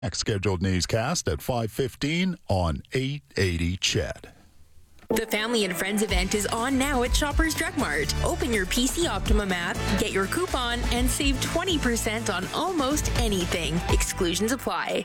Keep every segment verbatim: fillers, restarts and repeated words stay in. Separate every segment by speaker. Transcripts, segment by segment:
Speaker 1: Next scheduled newscast at five fifteen on eight eighty C H E D.
Speaker 2: The Family and Friends event is on now at Shoppers Drug Mart. Open your P C Optimum app, get your coupon, and save twenty percent on almost anything. Exclusions apply.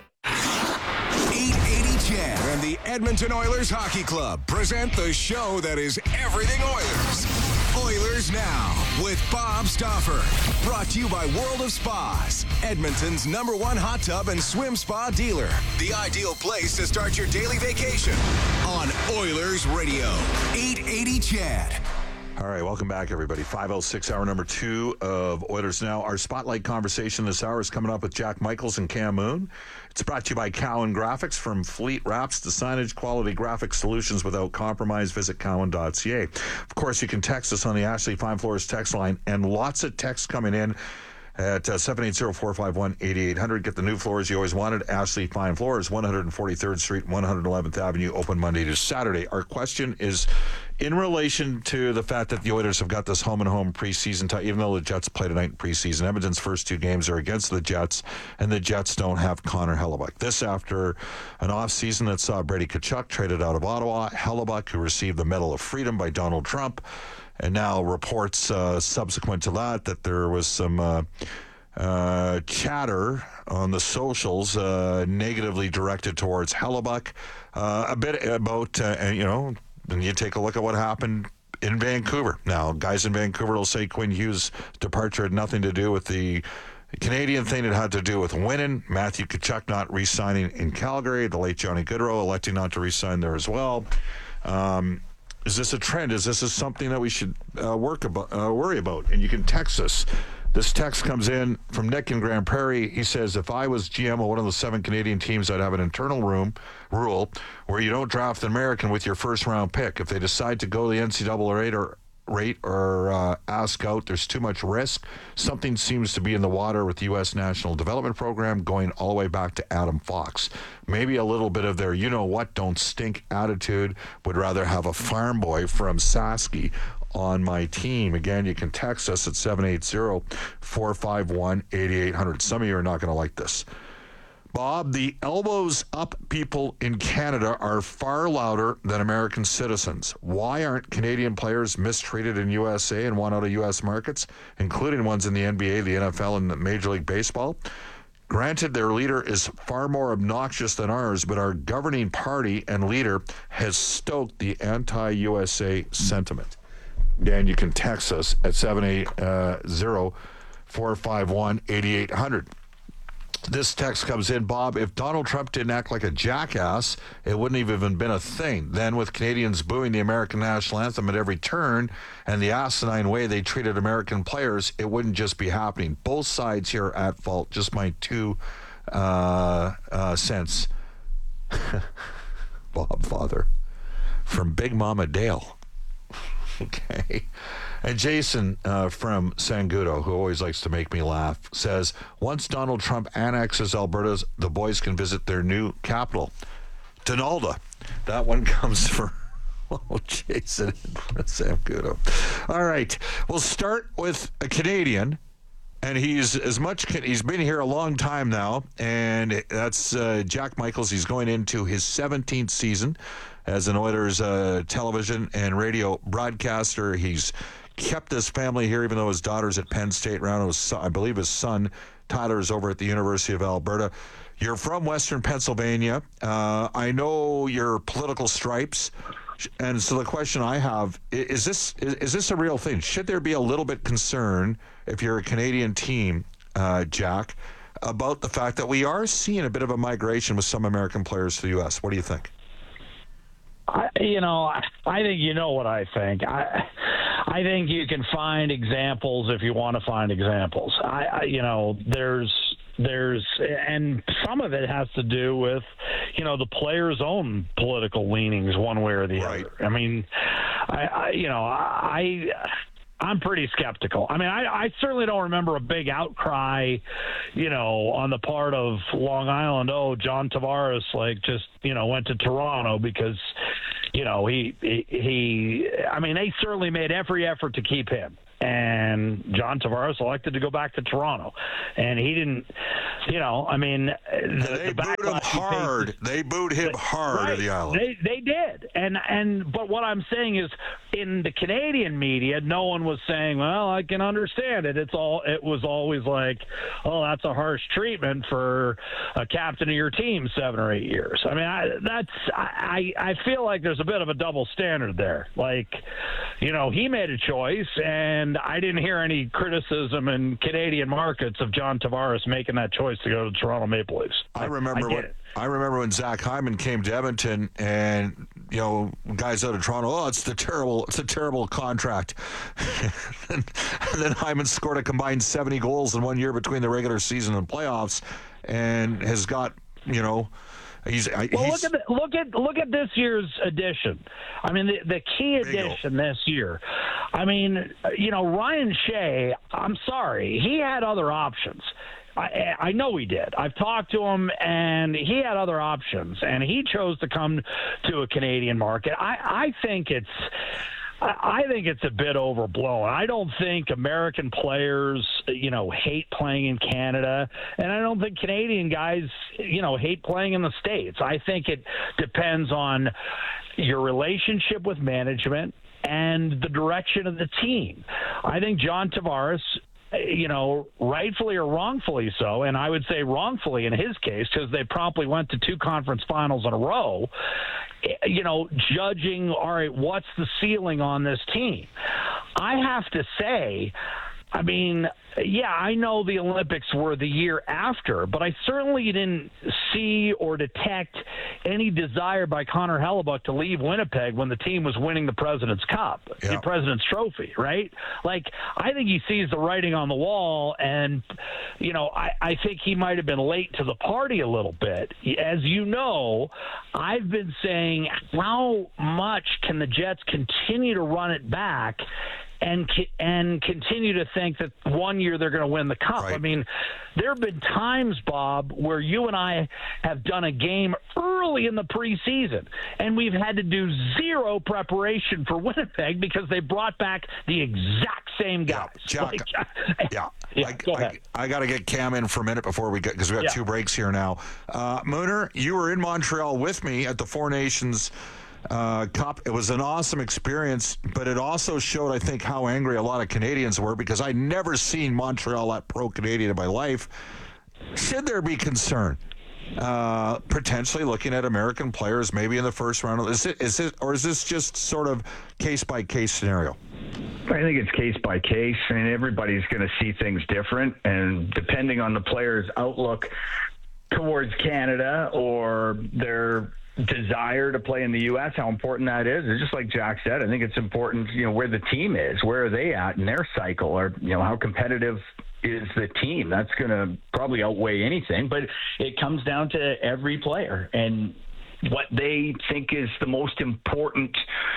Speaker 3: eight eighty C H E D and the Edmonton Oilers Hockey Club present the show that is everything Oilers. Oilers Now with Bob Stauffer. Brought to you by World of Spas, Edmonton's number one hot tub and swim spa dealer. The ideal place to start your daily vacation on Oilers Radio. eight eighty C H E D.
Speaker 4: All right, welcome back, everybody. five oh six, hour number two of Oilers Now. Our spotlight conversation this hour is coming up with Jack Michaels and Cam Moon. It's brought to you by Cowan Graphics. From fleet wraps to signage, quality graphic solutions without compromise. Visit cowan dot c a. Of course, you can text us on the Ashley Fine Floors text line, and lots of texts coming in at uh, seven eight zero, four five one, eight eight hundred. Get the new floors you always wanted. Ashley Fine Floors, one forty-third Street, one eleventh Avenue, open Monday to Saturday. Our question is in relation to the fact that the Oilers have got this home-and-home preseason tie, even though the Jets play tonight in preseason. Edmonton's first two games are against the Jets, and the Jets don't have Connor Hellebuyck. This after an offseason that saw Brady Tkachuk traded out of Ottawa, Hellebuyck, who received the Medal of Freedom by Donald Trump, and now reports uh, subsequent to that that there was some uh, uh, chatter on the socials uh, negatively directed towards Hellebuyck. Uh, a bit about, uh, you know, and you take a look at what happened in Vancouver. Now, guys in Vancouver will say Quinn Hughes' departure had nothing to do with the Canadian thing. It had to do with winning. Matthew Tkachuk not re-signing in Calgary. The late Johnny Gaudreau electing not to re-sign there as well. Um, is this a trend? Is this something that we should uh, work about, uh, worry about? And you can text us. This text comes in from Nick in Grand Prairie. He says, if I was G M of one of the seven Canadian teams, I'd have an internal room rule where you don't draft an American with your first round pick. If they decide to go the N C double A rate or rate or uh, ask out, there's too much risk. Something seems to be in the water with the U S National Development Program going all the way back to Adam Fox. Maybe a little bit of their you-know-what, don't stink attitude. Would rather have a farm boy from Sasky on my team. Again, you can text us at seven eight zero, four five one, eight eight hundred. Some of you are not going to like this. Bob, the elbows up people in Canada are far louder than American citizens. Why aren't Canadian players mistreated in U S A and won out of U S markets, including ones in the N B A, the N F L, and Major League Baseball? Granted, their leader is far more obnoxious than ours, but our governing party and leader has stoked the anti-U S A sentiment. Dan, you can text us at seven eight zero, four five one, eight eight hundred. This text comes in, Bob, if Donald Trump didn't act like a jackass, it wouldn't have even been a thing. Then with Canadians booing the American national anthem at every turn and the asinine way they treated American players, it wouldn't just be happening. Both sides here are at fault. Just my two uh, uh, cents. Bob Father from Big Mama Dale. Okay. And Jason uh, from Sangudo, who always likes to make me laugh, says, once Donald Trump annexes Alberta, the boys can visit their new capital, Donalda. That one comes for, oh, Jason from Sangudo. All right. We'll start with a Canadian, and he's as much, he's been here a long time now, and that's uh, Jack Michaels. He's going into his seventeenth season as an Oilers uh, television and radio broadcaster. He's kept his family here, even though his daughter's at Penn State. Around his son, I believe his son, Tyler, is over at the University of Alberta. You're from Western Pennsylvania. Uh, I know your political stripes. And so the question I have, is this is, is this a real thing? Should there be a little bit concern, if you're a Canadian team, uh, Jack, about the fact that we are seeing a bit of a migration with some American players to the U S? What do you think?
Speaker 5: I, you know, I think you know what I think. I, I think you can find examples if you want to find examples. I, I, you know, there's, there's, and some of it has to do with, you know, the player's own political leanings, one way or the
Speaker 4: right.
Speaker 5: other. I mean, I, I you know, I. I'm pretty skeptical. I mean, I, I certainly don't remember a big outcry, you know, on the part of Long Island. Oh, John Tavares, like, just, you know, went to Toronto because, you know, he, he, he I mean, they certainly made every effort to keep him. and John Tavares elected to go back to Toronto. And he didn't, you know, I mean, the,
Speaker 4: they
Speaker 5: the
Speaker 4: booed him hard. Faced, they booed him hard
Speaker 5: right,
Speaker 4: at the Island.
Speaker 5: They they did. And and but what I'm saying is, in the Canadian media, no one was saying, well, I can understand it. It's all it was always like, oh, that's a harsh treatment for a captain of your team seven or eight years. I mean, I, that's I I feel like there's a bit of a double standard there. Like, you know, he made a choice, and I didn't hear any criticism in Canadian markets of John Tavares making that choice to go to Toronto Maple Leafs.
Speaker 4: I remember I when it. I remember when Zach Hyman came to Edmonton, and you know, guys out of Toronto, oh, it's the terrible, it's a terrible contract. and, and then Hyman scored a combined seventy goals in one year between the regular season and playoffs, and has got, you know. He's,
Speaker 5: well,
Speaker 4: he's,
Speaker 5: look at the, look at look at this year's edition. I mean, the, the key addition this year. I mean, you know, Ryan Shea. I'm sorry, he had other options. I, I know he did. I've talked to him, and he had other options, and he chose to come to a Canadian market. I, I think it's. I think it's a bit overblown. I don't think American players, you know, hate playing in Canada, and I don't think Canadian guys, you know, hate playing in the States. I think it depends on your relationship with management and the direction of the team. I think John Tavares, you know, rightfully or wrongfully so, and I would say wrongfully in his case because they promptly went to two conference finals in a row, you know, judging, all right, what's the ceiling on this team? I have to say, I mean, yeah, I know the Olympics were the year after, but I certainly didn't see or detect any desire by Connor Hellebuck to leave Winnipeg when the team was winning the President's Cup, yeah. the President's Trophy, right? Like, I think he sees the writing on the wall, and, you know, I, I think he might have been late to the party a little bit. As you know, I've been saying, how much can the Jets continue to run it back and and continue to think that one year they're going to win the Cup? Right. I mean, there have been times, Bob, where you and I have done a game early in the preseason, and we've had to do zero preparation for Winnipeg because they brought back the exact same guys.
Speaker 4: Yeah, Jack, like, yeah. yeah I, go I, I got to get Cam in for a minute before we get, because we got yeah. two breaks here now. Uh, Mooner, you were in Montreal with me at the Four Nations Uh, Cup. It was an awesome experience, but it also showed, I think, how angry a lot of Canadians were, because I'd never seen Montreal that pro-Canadian in my life. Should there be concern uh, potentially looking at American players maybe in the first round? Is it, is it, or is this just sort of case-by-case scenario?
Speaker 6: I think it's case by case. I mean, everybody's going to see things different, and depending on the player's outlook towards Canada or their desire to play in the U S, how important that is. It's just like Jack said, I think it's important, you know, where the team is, where are they at in their cycle, or, you know, how competitive is the team. That's going to probably outweigh anything, but it comes down to every player and what they think is the most important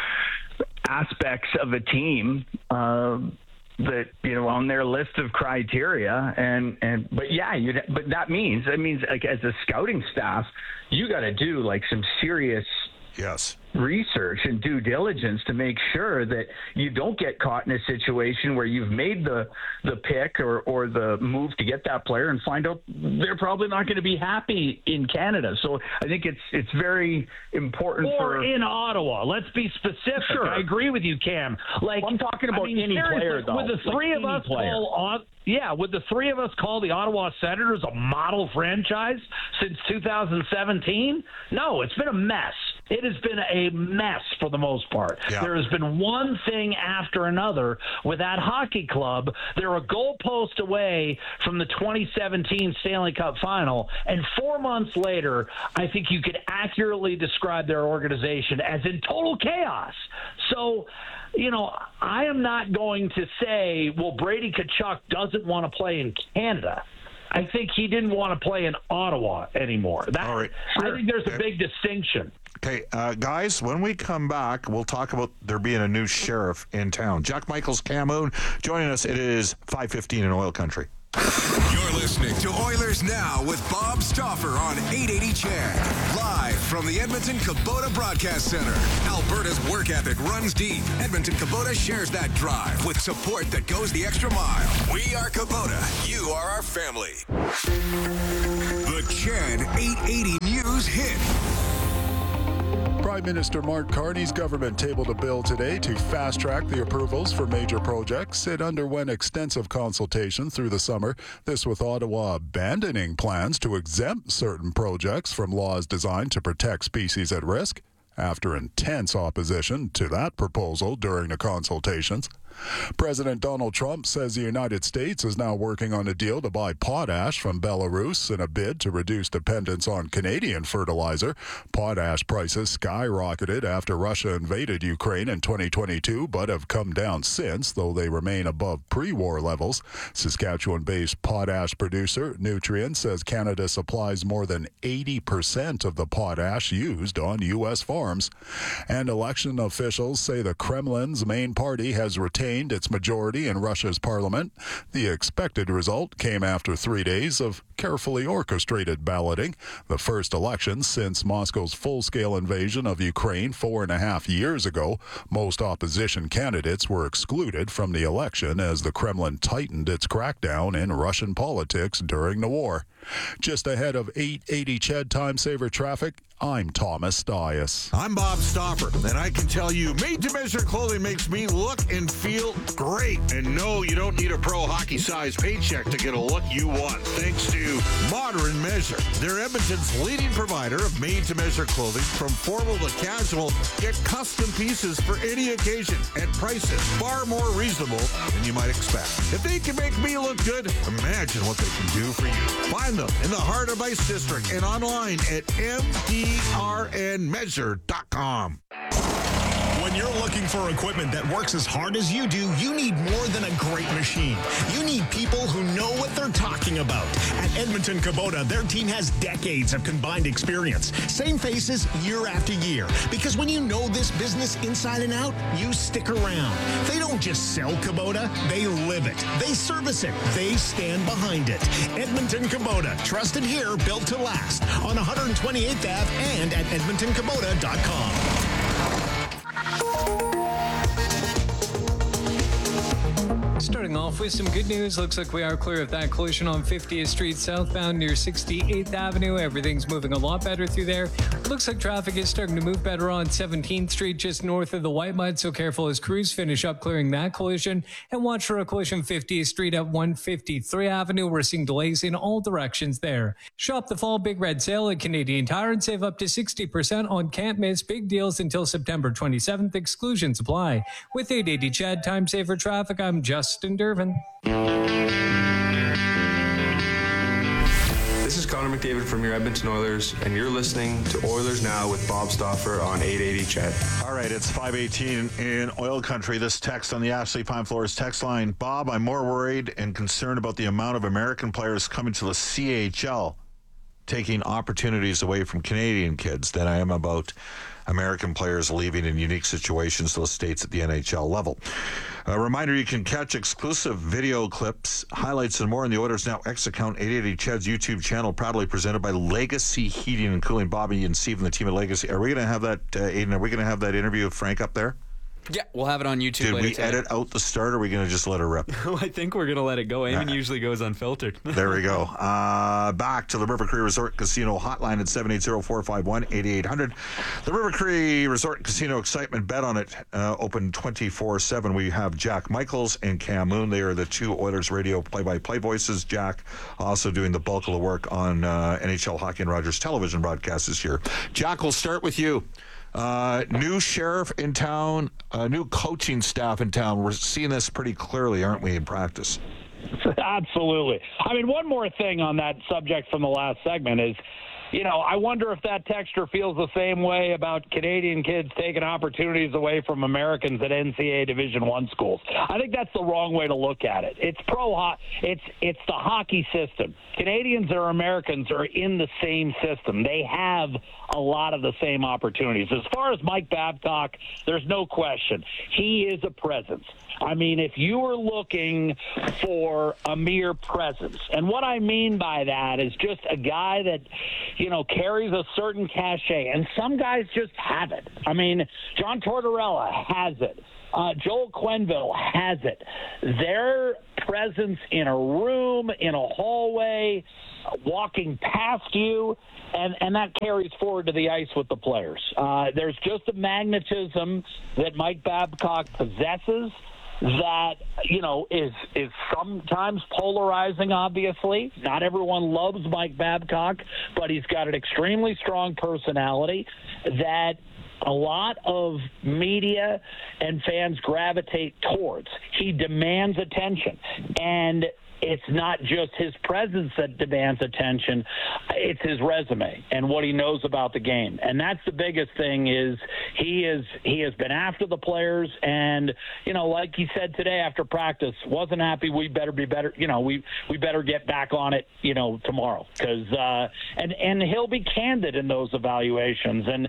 Speaker 6: aspects of a team, uh, that, you know, on their list of criteria. And, and, but yeah, you but that means, that means like as a scouting staff, you got to do like some serious
Speaker 4: yes
Speaker 6: research and due diligence to make sure that you don't get caught in a situation where you've made the the pick or or the move to get that player and find out they're probably not going to be happy in Canada. So I think it's it's very important.
Speaker 5: Or
Speaker 6: for
Speaker 5: in Ottawa. Let's be specific.
Speaker 6: Sure.
Speaker 5: I agree with you, Cam. Like,
Speaker 6: well, I'm talking about
Speaker 5: I mean,
Speaker 6: any player, though.
Speaker 5: Would the three
Speaker 6: like
Speaker 5: of us
Speaker 6: player.
Speaker 5: call yeah, would the three of us call the Ottawa Senators a model franchise since two thousand seventeen? No, it's been a mess. It has been a mess for the most part. Yeah. There has been one thing after another with that hockey club. They're a goalpost away from the twenty seventeen Stanley Cup final, and four months later, I think you could accurately describe their organization as in total chaos. So, you know, I am not going to say, well, Brady Tkachuk doesn't want to play in Canada. I think he didn't want to play in Ottawa anymore. That,
Speaker 4: All right.
Speaker 5: Sure. I think there's a big distinction.
Speaker 4: Okay, uh, guys, when we come back, we'll talk about there being a new sheriff in town. Jack Michaels, Cam Moon, joining us. It is five fifteen in Oil Country.
Speaker 3: You're You're listening to Oilers Now with Bob Stauffer on eight eighty C H E D. Live from the Edmonton Kubota Broadcast Center. Alberta's work ethic runs deep. Edmonton Kubota shares that drive with support that goes the extra mile. We are Kubota. You are our family. The C H E D eight eighty News Hit.
Speaker 1: Prime Minister Mark Carney's government tabled a bill today to fast-track the approvals for major projects. It underwent extensive consultation through the summer, this with Ottawa abandoning plans to exempt certain projects from laws designed to protect species at risk, after intense opposition to that proposal during the consultations. President Donald Trump says the United States is now working on a deal to buy potash from Belarus in a bid to reduce dependence on Canadian fertilizer. Potash prices skyrocketed after Russia invaded Ukraine in twenty twenty-two, but have come down since, though they remain above pre-war levels. Saskatchewan-based potash producer Nutrien says Canada supplies more than eighty percent of the potash used on U S farms. And election officials say the Kremlin's main party has retained its majority in Russia's parliament. The expected result came after three days of carefully orchestrated balloting, the first election since Moscow's full-scale invasion of Ukraine four and a half years ago. Most opposition candidates were excluded from the election as the Kremlin tightened its crackdown in Russian politics during the war. Just ahead of eight eighty C H E D Time Saver Traffic, I'm Thomas Dias.
Speaker 4: I'm Bob Stauffer, and I can tell you, made-to-measure clothing makes me look and feel great. And no, you don't need a pro hockey-sized paycheck to get a look you want, thanks to Modern Measure. They're Edmonton's leading provider of made-to-measure clothing. From formal to casual, get custom pieces for any occasion at prices far more reasonable than you might expect. If they can make me look good, imagine what they can do for you. Find them in the Heart of Ice District and online at m d r n measure dot com.
Speaker 7: When you're looking for equipment that works as hard as you do, you need more than a great machine. You need people who know what they're talking about. At Edmonton Kubota, their team has decades of combined experience. Same faces year after year. Because when you know this business inside and out, you stick around. They don't just sell Kubota, they live it. They service it. They stand behind it. Edmonton Kubota, trusted here, built to last. On one twenty-eighth Avenue and at edmonton kubota dot com.
Speaker 8: Starting off with some good news. Looks like we are clear of that collision on fiftieth Street southbound near sixty-eighth Avenue. Everything's moving a lot better through there. Looks like traffic is starting to move better on seventeenth Street just north of the White Mud, so careful as crews finish up clearing that collision. And watch for a collision fiftieth Street at one fifty-three Avenue. We're seeing delays in all directions there. Shop the fall Big Red Sale at Canadian Tire and save up to sixty percent on can't miss big deals until September twenty-seventh. Exclusions apply. With eight eighty C H E D Time Saver Traffic, I'm Justin Dervin.
Speaker 9: This is Connor McDavid from your Edmonton Oilers, and you're listening to Oilers Now with Bob Stauffer on eight eighty C H E D.
Speaker 4: All right, it's five eighteen in oil country. This text on the Ashley Fine Floors text line. Bob, I'm more worried and concerned about the amount of American players coming to the C H L, taking opportunities away from Canadian kids, than I am about American players leaving in unique situations to the States at the N H L level. A reminder, you can catch exclusive video clips, highlights, and more on the Oilers Now X account, eight eighty C H E D's YouTube channel, proudly presented by Legacy Heating and Cooling. Bobby and Steve and the team at Legacy. Are we going to have that, uh, Aiden, are we going to have that interview with Frank up there?
Speaker 10: Yeah, we'll have it on YouTube
Speaker 4: Did
Speaker 10: later
Speaker 4: we
Speaker 10: today.
Speaker 4: edit out the start, or are we going to just let it rip?
Speaker 10: I think we're going to let it go. Eamon
Speaker 4: Uh,
Speaker 10: usually goes unfiltered.
Speaker 4: There we go. Uh, back to the River Cree Resort Casino hotline at seven eight zero, four five one, eight eight hundred. The River Cree Resort Casino excitement bet on it, uh, open twenty-four seven. We have Jack Michaels and Cam Moon. They are the two Oilers radio play-by-play voices. Jack also doing the bulk of the work on uh, N H L Hockey and Rogers television broadcasts this year. Jack, we'll start with you. Uh, new sheriff in town, uh, new coaching staff in town. We're seeing this pretty clearly, aren't we, in practice?
Speaker 5: Absolutely. I mean, one more thing on that subject from the last segment is you know, I wonder if that texter feels the same way about Canadian kids taking opportunities away from Americans at N C A A Division One schools. I think that's the wrong way to look at it. It's pro ho- it's it's the hockey system. Canadians or Americans are in the same system. They have a lot of the same opportunities. As far as Mike Babcock, there's no question. He is a presence. I mean, if you are looking for a mere presence, and what I mean by that is just a guy that, you know, carries a certain cachet, and some guys just have it. I mean, John Tortorella has it. Uh, Joel Quenneville has it. Their presence in a room, in a hallway, walking past you, and, and that carries forward to the ice with the players. Uh, there's just a magnetism that Mike Babcock possesses that, you know, is is sometimes polarizing, obviously. Not everyone loves Mike Babcock, but he's got an extremely strong personality that a lot of media and fans gravitate towards. He demands attention, and it's not just his presence that demands attention. It's his resume and what he knows about the game. And that's the biggest thing is he is he has been after the players, and, you know, like he said today after practice, wasn't happy. We better be better. You know, we, we better get back on it, you know, tomorrow. Cause, uh, and, and he'll be candid in those evaluations. And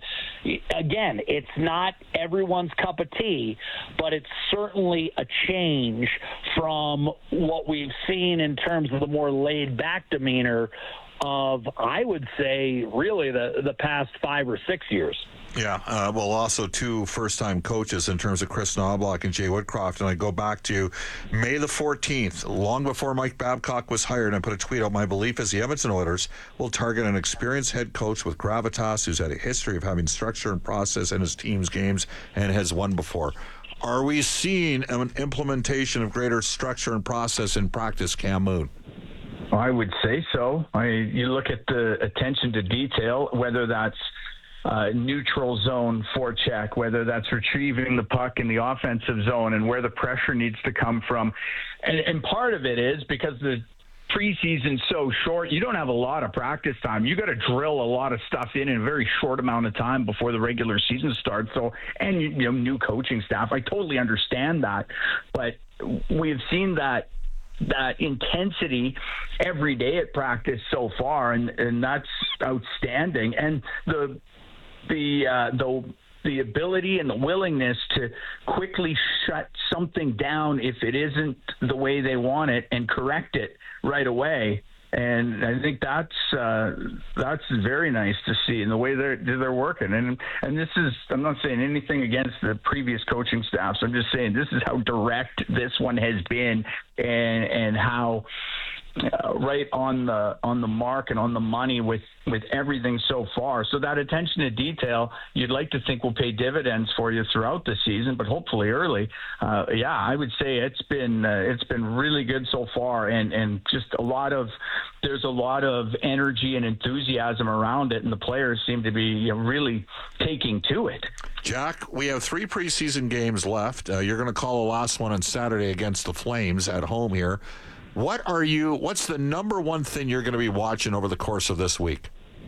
Speaker 5: again, it's not everyone's cup of tea, but it's certainly a change from what we've seen in terms of the more laid-back demeanor of, I would say, really the, the past five or six years.
Speaker 4: Yeah, uh, well, also two first-time coaches in terms of Chris Knobloch and Jay Woodcroft. And I go back to May the fourteenth, long before Mike Babcock was hired, and I put a tweet out, my belief is the Edmonton Oilers will target an experienced head coach with gravitas who's had a history of having structure and process in his team's games and has won before. Are we seeing an implementation of greater structure and process in practice, Cam Moon?
Speaker 6: I would say so. I mean, you look at the attention to detail, whether that's uh, neutral zone forecheck, whether that's retrieving the puck in the offensive zone and where the pressure needs to come from. And, and part of it is because the preseason's so short, you don't have a lot of practice time. You got to drill a lot of stuff in in a very short amount of time before the regular season starts. So, and you know, new coaching staff, I totally understand that, but we've seen that that intensity every day at practice so far, and and that's outstanding. And the the uh, the the ability and the willingness to quickly shut something down if it isn't the way they want it and correct it right away. And I think that's uh, that's very nice to see in the way they're they're working. And and this is, I'm not saying anything against the previous coaching staffs. I'm just saying this is how direct this one has been, and and how uh, right on the on the mark and on the money with with everything so far. So that attention to detail, you'd like to think will pay dividends for you throughout the season, but hopefully early. Uh, yeah, I would say it's been uh, it's been really good so far, and and just a lot of there's a lot of energy and enthusiasm around it, and the players seem to be, you know, really taking to it.
Speaker 4: Jack, we have three preseason games left. Uh, you're going to call the last one on Saturday against the Flames at home here. What are you? What's the number one thing you're going to be watching over the course of this week?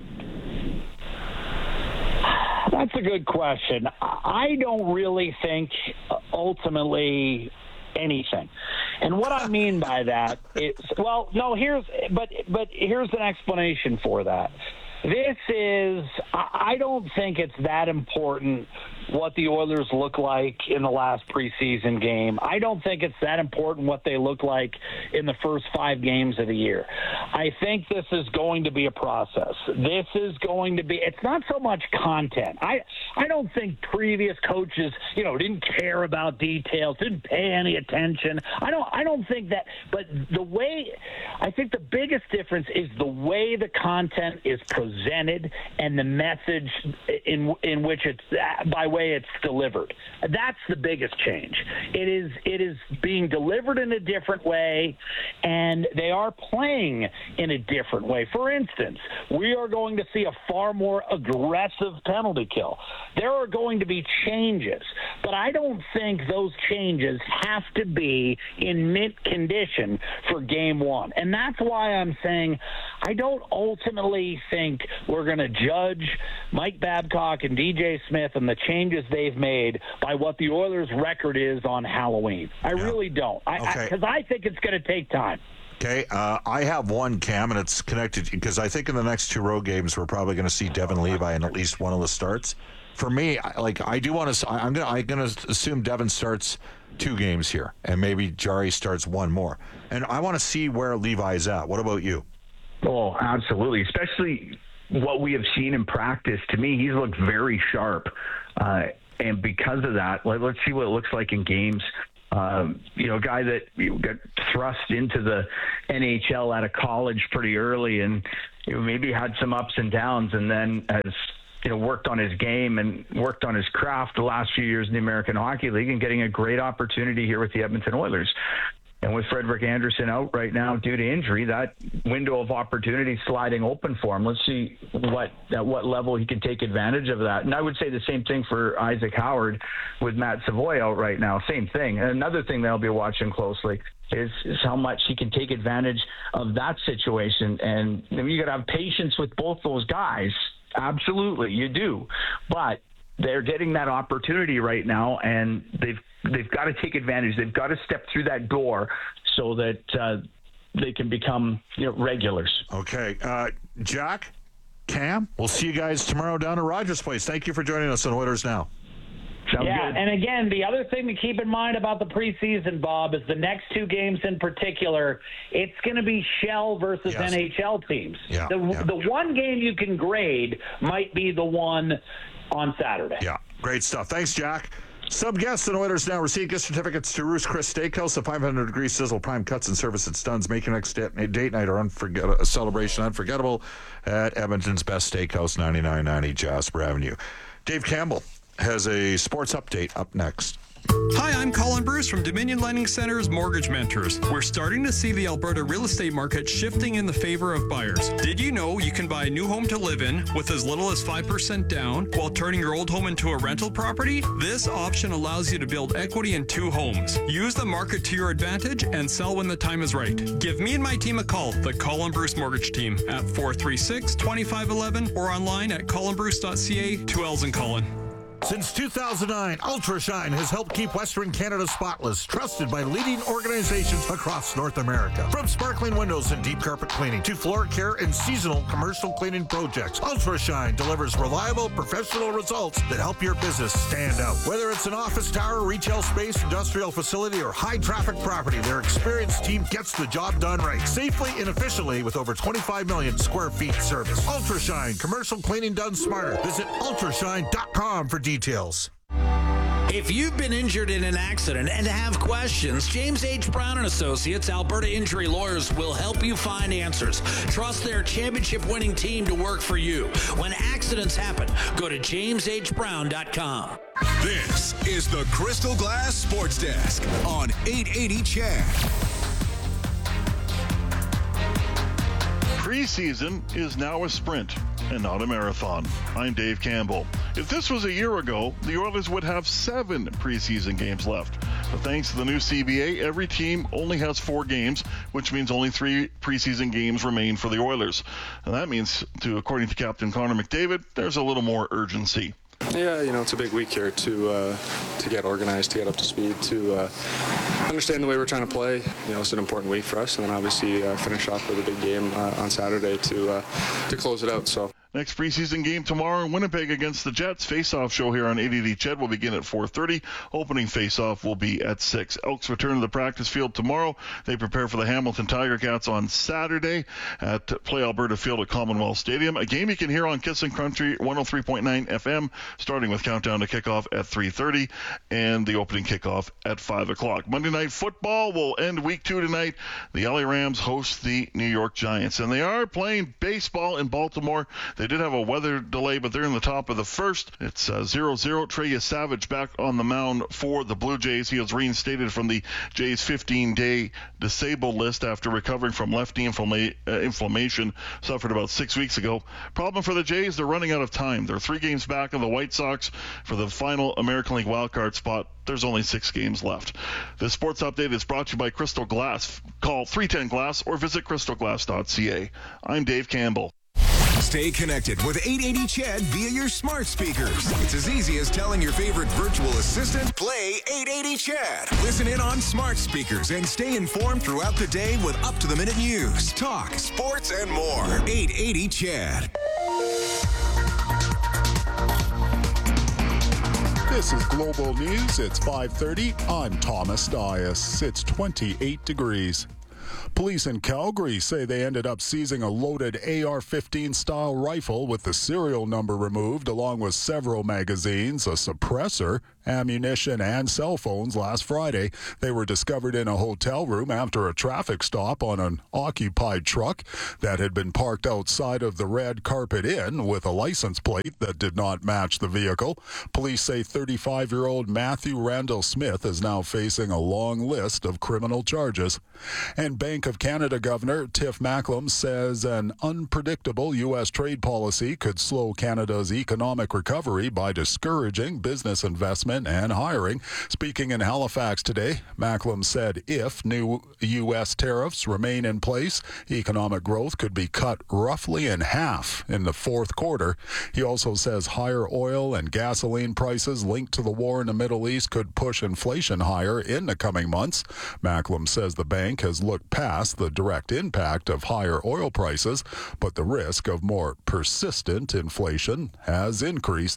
Speaker 5: That's a good question. I don't really think ultimately anything. And what I mean by that is, well, no, here's, but, but here's an explanation for that. This is, I don't think it's that important what the Oilers look like in the last preseason game. I don't think it's that important what they look like in the first five games of the year. I think this is going to be a process. This is going to be, it's not so much content. I, I don't think previous coaches, you know, didn't care about details, didn't pay any attention. I don't, I don't think that, but the way, I think the biggest difference is the way the content is presented and the message in in which it's, by way it's delivered. That's the biggest change. It is it is being delivered in a different way, and they are playing in a different way. For instance, we are going to see a far more aggressive penalty kill. There are going to be changes, but I don't think those changes have to be in mint condition for game one. And that's why I'm saying I don't ultimately think think we're going to judge Mike Babcock and D J Smith and the changes they've made by what the Oilers' record is on Halloween. I yeah. really don't. I,
Speaker 4: okay.
Speaker 5: Because I, I think it's going to take time.
Speaker 4: Okay, uh, I have one, Cam, and it's connected because I think in the next two road games we're probably going to see Devin Levi in at least one of the starts. For me, I- like I do want to, I'm gonna, I'm gonna assume Devin starts two games here, and maybe Jari starts one more, and I want to see where Levi's at. What about you?
Speaker 6: Oh, absolutely, especially what we have seen in practice. To me, he's looked very sharp, uh, and because of that, let, let's see what it looks like in games. Um, you know, a guy that got thrust into the N H L out of college pretty early and you know, maybe had some ups and downs and then has, you know, worked on his game and worked on his craft the last few years in the American Hockey League and getting a great opportunity here with the Edmonton Oilers. And with Frederik Andersen out right now due to injury, that window of opportunity sliding open for him. Let's see what at what level he can take advantage of that. And I would say the same thing for Isaac Howard with Matt Savoy out right now. Same thing. And another thing that I'll be watching closely is, is how much he can take advantage of that situation. And I mean, you got to have patience with both those guys. Absolutely, you do. But they're getting that opportunity right now, and they've they've got to take advantage. They've got to step through that door so that uh, they can become you know regulars.
Speaker 4: Okay, uh, Jack, Cam, we'll see you guys tomorrow down at Rogers Place. Thank you for joining us on Oilers Now.
Speaker 6: Sounds
Speaker 5: yeah,
Speaker 6: good.
Speaker 5: and again, the other thing to keep in mind about the preseason, Bob, is the next two games in particular, it's going to be Shell versus
Speaker 4: Yes.
Speaker 5: N H L teams.
Speaker 4: Yeah,
Speaker 5: the,
Speaker 4: yeah.
Speaker 5: the one game you can grade might be the one on Saturday.
Speaker 4: Yeah, great stuff. Thanks, Jack. Sub guests and Oilers Now receive gift certificates to Ruth's Chris Steakhouse, the five hundred degree sizzle prime cuts and service at Stuns. Make your next date night or unforget- a celebration unforgettable at Edmonton's best steakhouse, ninety-nine ninety Jasper Avenue. Dave Campbell has a sports update up next.
Speaker 11: Hi, I'm Colin Bruce from Dominion Lending Center's Mortgage Mentors. We're starting to see the Alberta real estate market shifting in the favor of buyers. Did you know you can buy a new home to live in with as little as five percent down while turning your old home into a rental property? This option allows you to build equity in two homes. Use the market to your advantage and sell when the time is right. Give me and my team a call, the Colin Bruce Mortgage Team, at four three six, two five one one or online at colin bruce dot c a. Two L's in Colin.
Speaker 4: Since two thousand nine, UltraShine has helped keep Western Canada spotless, trusted by leading organizations across North America. From sparkling windows and deep carpet cleaning to floor care and seasonal commercial cleaning projects, UltraShine delivers reliable, professional results that help your business stand out. Whether it's an office tower, retail space, industrial facility, or high-traffic property, their experienced team gets the job done right, safely and efficiently with over twenty-five million square feet service. UltraShine, commercial cleaning done smarter. Visit ultrashine dot com for details. Details.
Speaker 12: If you've been injured in an accident and have questions, James H. Brown and Associates, Alberta Injury Lawyers, will help you find answers. Trust their championship-winning team to work for you. When accidents happen, go to james h brown dot com.
Speaker 3: This is the Crystal Glass Sports Desk on eight eighty C H A D.
Speaker 13: Preseason is now a sprint and not a marathon. I'm Dave Campbell. If this was a year ago, the Oilers would have seven preseason games left. But thanks to the new C B A, every team only has four games, which means only three preseason games remain for the Oilers. And that means, to according to Captain Connor McDavid, there's a little more urgency.
Speaker 9: Yeah, you know, it's a big week here to uh, to get organized, to get up to speed, to uh, understand the way we're trying to play. You know, it's an important week for us, and then obviously uh, finish off with a big game uh, on Saturday to uh, to close it out. So.
Speaker 13: Next preseason game tomorrow in Winnipeg against the Jets. Face-off show here on eight eighty C H E D will begin at four thirty. Opening face-off will be at six. Elks return to the practice field tomorrow. They prepare for the Hamilton Tiger Cats on Saturday at Play Alberta Field at Commonwealth Stadium. A game you can hear on Kissin' Country one oh three point nine F M, starting with countdown to kickoff at three thirty and the opening kickoff at five o'clock. Monday Night Football will end week two tonight. The L A Rams host the New York Giants, and they are playing baseball in Baltimore. They did have a weather delay, but they're in the top of the first. It's uh, zero zero. Trey Savage back on the mound for the Blue Jays. He was reinstated from the Jays' fifteen-day disabled list after recovering from left knee inflama- uh, inflammation suffered about six weeks ago. Problem for the Jays, they're running out of time. They're three games back on the White Sox for the final American League wildcard spot. There's only six games left. This sports update is brought to you by Crystal Glass. Call three ten glass or visit crystal glass dot c a. I'm Dave Campbell.
Speaker 3: Stay connected with eight eighty C H E D via your smart speakers. It's as easy as telling your favorite virtual assistant, play eight eighty C H E D. Listen in on smart speakers and stay informed throughout the day with up-to-the-minute news, talk, sports, and more. eight eighty C H E D.
Speaker 1: This is Global News. It's five thirty. I'm Thomas Dias. It's twenty-eight degrees. Police in Calgary say they ended up seizing a loaded A R fifteen style rifle with the serial number removed, along with several magazines, a suppressor, ammunition, and cell phones last Friday. They were discovered in a hotel room after a traffic stop on an occupied truck that had been parked outside of the Red Carpet Inn with a license plate that did not match the vehicle. Police say thirty-five-year-old Matthew Randall Smith is now facing a long list of criminal charges. And Bank of Canada Governor Tiff Macklem says an unpredictable U S trade policy could slow Canada's economic recovery by discouraging business investment and hiring. Speaking in Halifax today, Macklem said if new U S tariffs remain in place, economic growth could be cut roughly in half in the fourth quarter. He also says higher oil and gasoline prices linked to the war in the Middle East could push inflation higher in the coming months. Macklem says the bank has looked past the direct impact of higher oil prices, but the risk of more persistent inflation has increased.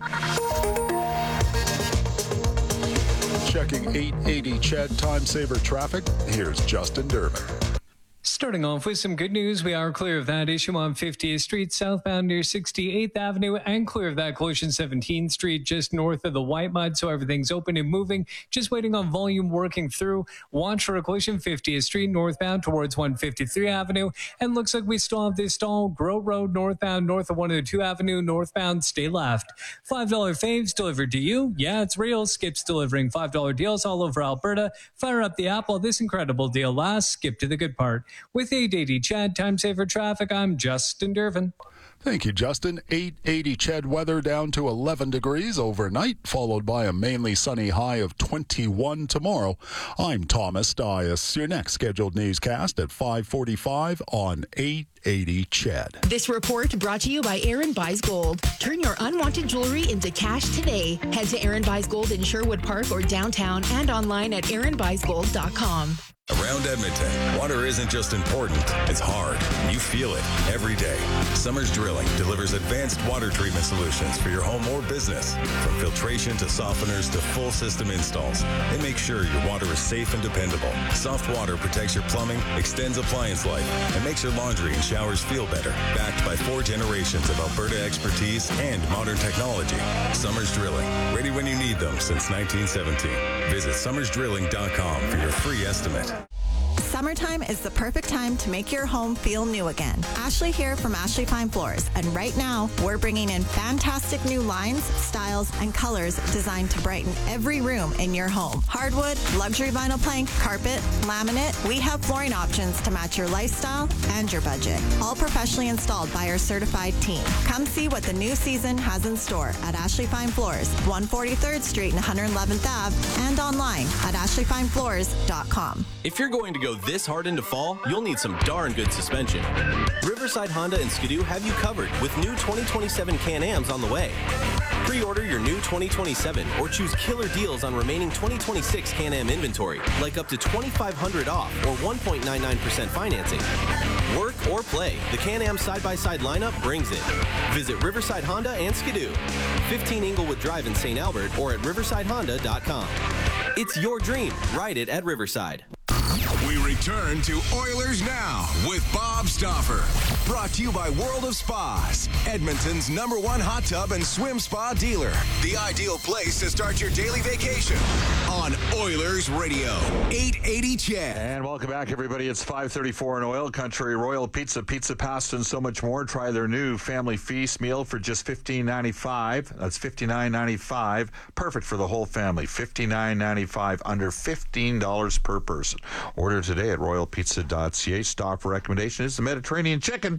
Speaker 1: Checking eight eighty C H E D time saver traffic, here's Justin Durbin.
Speaker 8: Starting off with some good news, we are clear of that issue on fiftieth Street southbound near sixty-eighth Avenue and clear of that collision seventeenth Street just north of the White Mud, so everything's open and moving. Just waiting on volume working through. Watch for a collision fiftieth Street northbound towards one fifty-three Avenue, and looks like we still have this stall. Grow Road northbound north of one oh two Avenue northbound, stay left. five dollar faves delivered to you. Yeah, it's real. Skip's delivering five dollar deals all over Alberta. Fire up the app while this incredible deal lasts. Skip to the good part. With eight eighty C H E D time saver traffic, I'm Justin Durbin.
Speaker 1: Thank you, Justin. eight eighty C H E D weather down to eleven degrees overnight, followed by a mainly sunny high of twenty-one tomorrow. I'm Thomas Dias. Your next scheduled newscast at five forty-five on eight eighty C H E D.
Speaker 2: This report brought to you by Aaron Buys Gold. Turn your unwanted jewelry into cash today. Head to Aaron Buys Gold in Sherwood Park or downtown and online at aaron buys gold dot com.
Speaker 14: Around Edmonton, water isn't just important, it's hard. You feel it every day. Summers Drilling delivers advanced water treatment solutions for your home or business. From filtration to softeners to full system installs, they make sure your water is safe and dependable. Soft water protects your plumbing, extends appliance life, and makes your laundry and showers feel better. Backed by four generations of Alberta expertise and modern technology. Summers Drilling, ready when you need them since nineteen seventeen. Visit summers drilling dot com for your free estimate.
Speaker 15: Summertime is the perfect time to make your home feel new again. Ashley here from Ashley Fine Floors, and right now we're bringing in fantastic new lines, styles, and colors designed to brighten every room in your home. Hardwood, luxury vinyl plank, carpet, laminate, we have flooring options to match your lifestyle and your budget. All professionally installed by our certified team. Come see what the new season has in store at Ashley Fine Floors, one forty-third Street and one hundred eleventh Avenue, and online at ashley fine floors dot com.
Speaker 16: If you're going to go this hard into fall, you'll need some darn good suspension. Riverside Honda and Skidoo have you covered with new twenty twenty-seven Can-Ams on the way. Pre-order your new twenty twenty-seven or choose killer deals on remaining twenty twenty-six Can-Am inventory, like up to twenty-five hundred dollars off or one point nine nine percent financing. Work or play, the Can-Am side-by-side lineup brings it. Visit Riverside Honda and Skidoo, fifteen Inglewood Drive in Saint Albert, or at riverside honda dot com. It's your dream. Ride it at Riverside.
Speaker 3: We return to Oilers Now with Bob Stauffer. Brought to you by World of Spas, Edmonton's number one hot tub and swim spa dealer. The ideal place to start your daily vacation on Oilers Radio, eight eighty C H E D.
Speaker 4: And welcome back, everybody. It's five thirty-four in Oil Country. Royal Pizza, Pizza Pasta, and so much more. Try their new family feast meal for just fifteen ninety-five. That's fifty-nine ninety-five. Perfect for the whole family. fifty-nine ninety-five, under fifteen dollars per person. Order today at royal pizza dot c a. Stop recommendation is the Mediterranean chicken.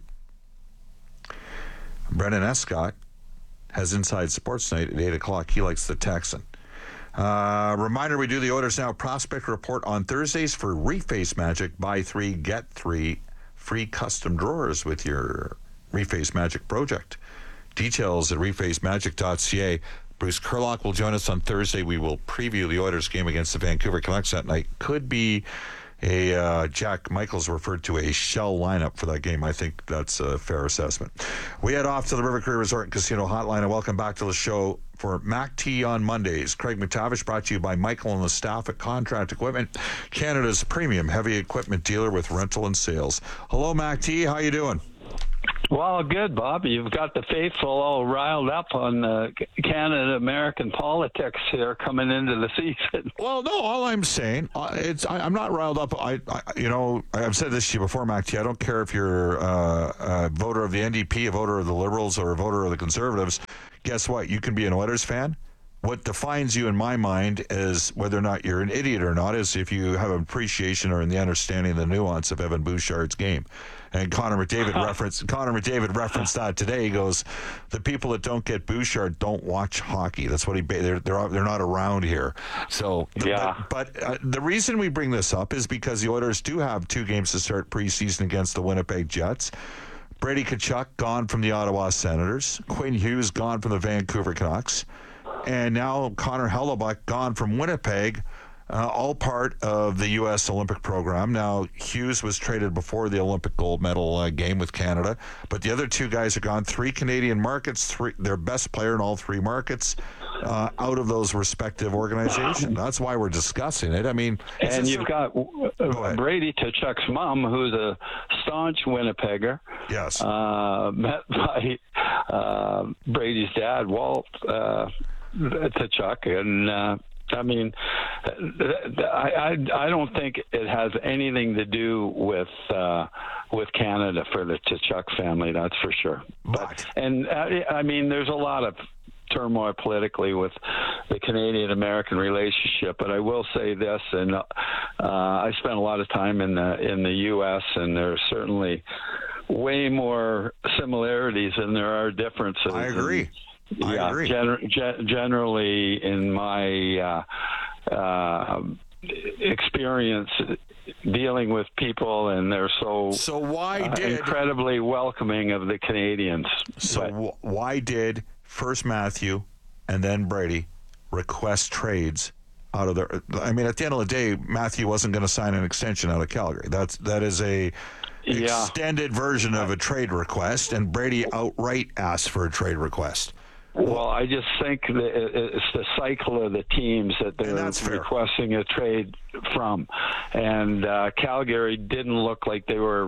Speaker 4: Brendan Escott has Inside Sports Night at eight o'clock. He likes the Texan. Uh, reminder, we do the Oilers Now Prospect Report on Thursdays for Reface Magic. Buy three, get three free custom drawers with your Reface Magic project. Details at reface magic dot c a. Bruce Kurlock will join us on Thursday. We will preview the Oilers game against the Vancouver Canucks that night. Could be a uh, Jack Michaels referred to a shell lineup for that game. I think that's a fair assessment. We head off to the River Cree Resort and Casino Hotline, and welcome back to the show for Mac T on Mondays. Craig McTavish, brought to you by Michael and the staff at Contract Equipment, Canada's premium heavy equipment dealer with rental and sales. Hello, Mac T. How you doing?
Speaker 17: Well, good, Bob. You've got the faithful all riled up on uh, Canada-American politics here coming into the season.
Speaker 4: Well, no, all I'm saying, uh, it's I, I'm not riled up. I, I, you know, I've said this to you before, Mac T. I don't care if you're uh, a voter of the N D P, a voter of the Liberals, or a voter of the Conservatives. Guess what? You can be an Oilers fan. What defines you in my mind is whether or not you're an idiot or not is if you have an appreciation or in the understanding of the nuance of Evan Bouchard's game. And Connor McDavid referenced Connor McDavid referenced that today. He goes, "The people that don't get Bouchard don't watch hockey." That's what he. They're they're, they're not around here. So
Speaker 17: yeah.
Speaker 4: But, but uh, the reason we bring this up is because the Oilers do have two games to start preseason against the Winnipeg Jets. Brady Tkachuk gone from the Ottawa Senators. Quinn Hughes gone from the Vancouver Canucks. And now Connor Hellebuyck gone from Winnipeg, uh, all part of the U S Olympic program. Now, Hughes was traded before the Olympic gold medal uh, game with Canada, but the other two guys are gone. Three Canadian markets, three, their best player in all three markets uh, out of those respective organizations. That's why we're discussing it. I mean,
Speaker 17: and you've a, got uh, Brady Tkachuk's mom, who's a staunch Winnipegger.
Speaker 4: Yes.
Speaker 17: Uh, met by uh, Brady's dad, Walt uh, Tkachuk, and uh, I mean, I, I I don't think it has anything to do with uh, with Canada for the Tkachuk family. That's for sure. But and I, I mean, there's a lot of turmoil politically with the Canadian-American relationship, but I will say this, and uh, I spent a lot of time in the in the U S, and there's certainly way more similarities than there are differences.
Speaker 4: I agree.
Speaker 17: And,
Speaker 4: I
Speaker 17: yeah,
Speaker 4: agree.
Speaker 17: Gen- gen- generally, in my uh, uh, experience dealing with people, and they're so
Speaker 4: so why
Speaker 17: uh,
Speaker 4: did
Speaker 17: incredibly welcoming of the Canadians.
Speaker 4: So
Speaker 17: but,
Speaker 4: w- why did first Matthew and then Brady request trades out of their? I mean, at the end of the day, Matthew wasn't going to sign an extension out of Calgary. That's that is a
Speaker 17: yeah.
Speaker 4: extended version of a trade request, and Brady outright asked for a trade request.
Speaker 17: Well, I just think that it's the cycle of the teams that they're requesting a trade from. And uh, Calgary didn't look like they were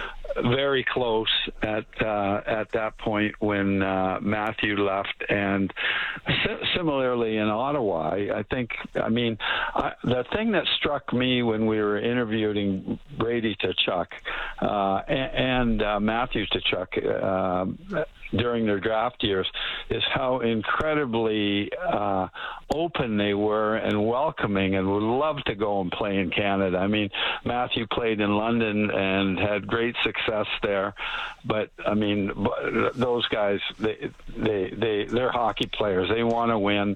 Speaker 17: very close at uh, at that point when uh, Matthew left. And si- similarly in Ottawa, I, I think, I mean, I, the thing that struck me when we were interviewing Brady Tkachuk uh, and, and uh, Matthew Tkachuk uh, during their draft years is how incredibly uh, open they were and welcoming and would love to go and play in Canada. I mean, Matthew played in London and had great success there, but I mean, those guys, they, they, they, they're hockey players. They want to win,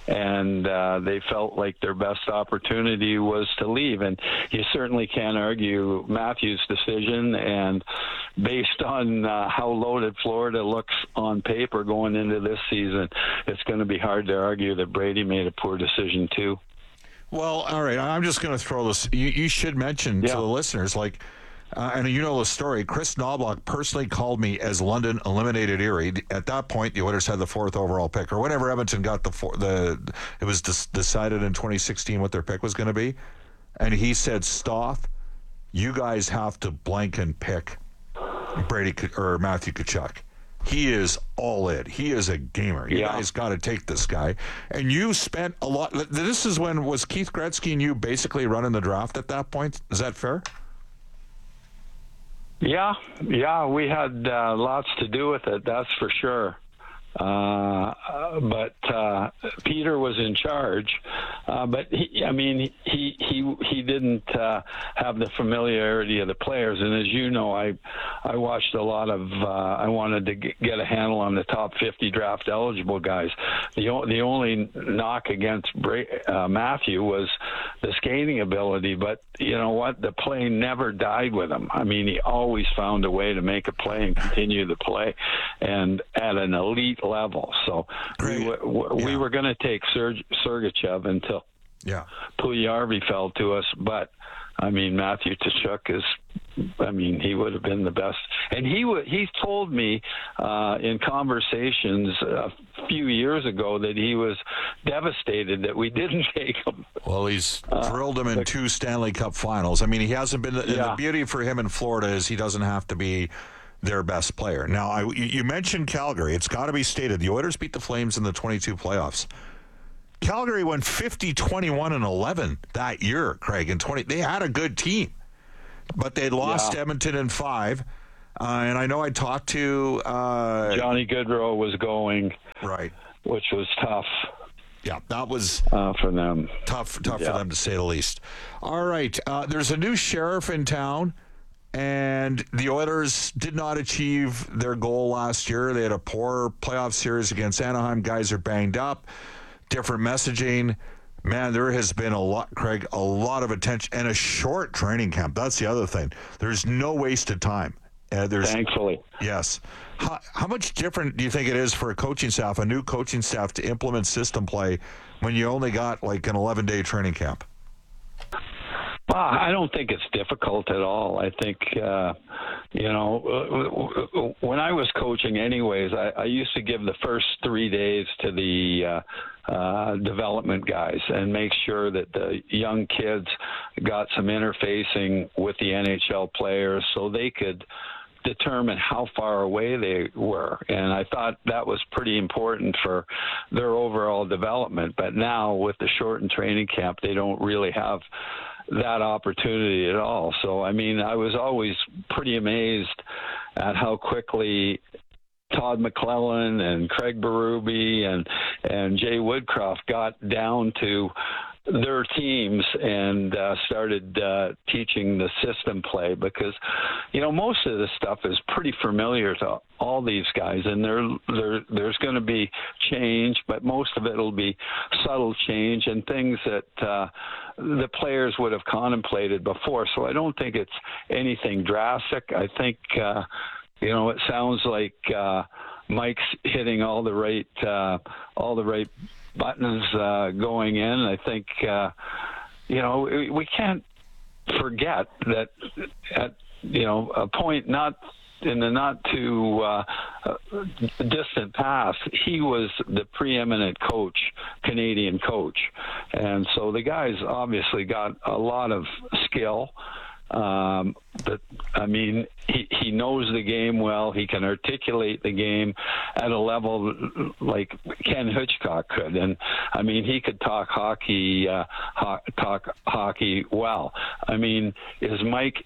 Speaker 17: and uh, they felt like their best opportunity was to leave. And you certainly can't argue Matthew's decision, and based on uh, how loaded Florida looks on paper going into this season, it's going to be hard to argue that Brady made a poor decision too.
Speaker 4: Well, all right, I'm just going to throw this. You, you should mention
Speaker 17: yeah.
Speaker 4: to the listeners, like, uh, and you know the story, Chris Knobloch personally called me as London eliminated Erie. At that point, the Oilers had the fourth overall pick, or whenever Edmonton got the four, the it was des- decided in twenty sixteen what their pick was going to be. And he said, Stoff, you guys have to blank and pick Brady or Matthew Tkachuk. He is all in. He is a gamer. You
Speaker 17: yeah.
Speaker 4: guys got to take this guy. And you spent a lot. This is when, was Keith Gretzky and you basically running the draft at that point? Is that fair?
Speaker 17: Yeah, yeah, we had uh, lots to do with it, that's for sure. Uh, but uh, Peter was in charge, Uh, but he, I mean, he he he didn't uh, have the familiarity of the players. And as you know, I I watched a lot of. Uh, I wanted to get a handle on the top fifty draft eligible guys. The the only knock against Bra- uh, Matthew was the skating ability. But you know what? The play never died with him. I mean, he always found a way to make a play and continue the play, and at an elite level. So we, we, we were going to take Serg- Sergachev until
Speaker 4: yeah.
Speaker 17: Puljujarvi fell to us, but I mean, Matthew Tkachuk is, I mean, he would have been the best. And he w- he told me uh, in conversations a few years ago that he was devastated that we didn't take him.
Speaker 4: Well, he's uh, drilled him in the, two Stanley Cup finals. I mean, he hasn't been, yeah. the beauty for him in Florida is he doesn't have to be their best player. Now, I, you mentioned Calgary. It's got to be stated. The Oilers beat the Flames in the twenty-two playoffs. Calgary went fifty, twenty-one, and eleven that year, Craig. In twenty, they had a good team, but they lost yeah. Edmonton in five. Uh, and I know I talked to uh,
Speaker 17: Johnny Gaudreau was going,
Speaker 4: right,
Speaker 17: which was tough.
Speaker 4: Yeah, that was
Speaker 17: uh, for them.
Speaker 4: Tough, tough
Speaker 17: yeah.
Speaker 4: for them to say the least. All right, uh, there's a new sheriff in town. And the Oilers did not achieve their goal last year. They had a poor playoff series against Anaheim. Guys are banged up. Different messaging. Man, there has been a lot, Craig, a lot of attention and a short training camp. That's the other thing. There's no wasted time. Uh, there's,
Speaker 17: Thankfully.
Speaker 4: Yes. How, how much different do you think it is for a coaching staff, a new coaching staff, to implement system play when you only got like an eleven-day training camp?
Speaker 17: Well, I don't think it's difficult at all. I think, uh, you know, when I was coaching anyways, I, I used to give the first three days to the uh, uh, development guys and make sure that the young kids got some interfacing with the N H L players so they could determine how far away they were. And I thought that was pretty important for their overall development. But now with the shortened training camp, they don't really have that opportunity at all. So, I mean, I was always pretty amazed at how quickly Todd McClellan and Craig Berube and, and Jay Woodcroft got down to their teams and uh, started uh, teaching the system play because, you know, most of this stuff is pretty familiar to all these guys, and there, there there's going to be change, but most of it will be subtle change and things that uh, the players would have contemplated before. So I don't think it's anything drastic. I think, uh, you know, it sounds like uh, Mike's hitting all the right, uh, all the right buttons uh, going in. I think, uh, you know, we, we can't forget that at, you know, a point not in the not too uh, distant past, he was the preeminent coach, Canadian coach. And so the guy's obviously got a lot of skill. Um, but I mean, he, he knows the game well. He can articulate the game at a level like Ken Hitchcock could. And I mean, he could talk hockey, uh, ho- talk hockey well. I mean, is Mike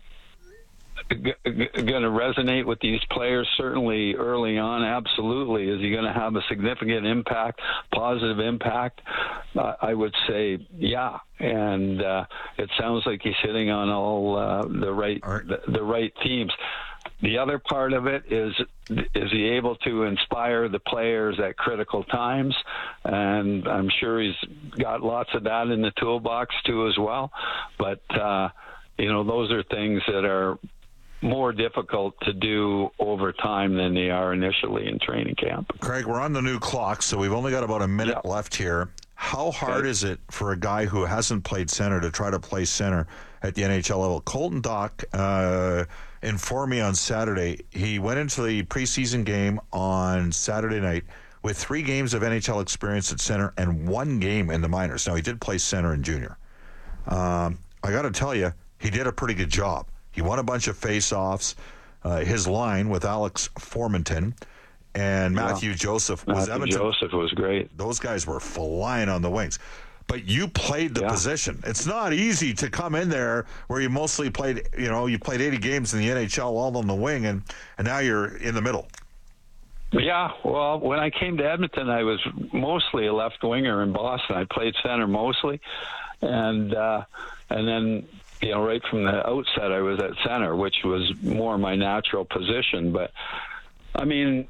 Speaker 17: g- g- going to resonate with these players? Certainly early on, absolutely. Is he going to have a significant impact, positive impact? Uh, I would say, yeah. And uh, it sounds like he's hitting on all uh, the right the, the right teams. The other part of it is, is he able to inspire the players at critical times? And I'm sure he's got lots of that in the toolbox too as well. But, uh, you know, those are things that are more difficult to do over time than they are initially in training camp.
Speaker 4: Craig, we're on the new clock, so we've only got about a minute yeah. left here. How hard okay. is it for a guy who hasn't played center to try to play center at the N H L level? Colton Dock uh, informed me on Saturday. He went into the preseason game on Saturday night with three games of N H L experience at center and one game in the minors. Now, he did play center in junior. Um, I got to tell you, he did a pretty good job. He won a bunch of face-offs. Uh, his line with Alex Formenton and Matthew yeah. Joseph was
Speaker 17: Matthew
Speaker 4: Edmonton.
Speaker 17: Joseph was great.
Speaker 4: Those guys were flying on the wings. But you played the yeah. position. It's not easy to come in there where you mostly played, you know, you played eighty games in the N H L all on the wing, and, and now you're in the middle.
Speaker 17: Yeah, well, when I came to Edmonton, I was mostly a left winger in Boston. I played center mostly, and uh, and then you know right from the outset I was at center, which was more my natural position. But I mean,